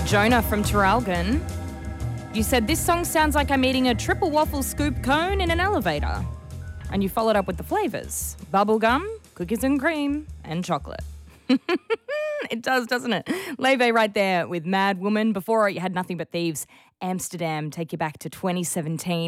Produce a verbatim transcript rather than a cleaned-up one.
Jonah from Traralgon. You said, this song sounds like I'm eating a triple waffle scoop cone in an elevator. And you followed up with the flavours. Bubblegum, cookies and cream, and chocolate. It does, doesn't it? Leve right there with Mad Woman. Before it, you had Nothing But Thieves. Amsterdam, take you back to twenty seventeen.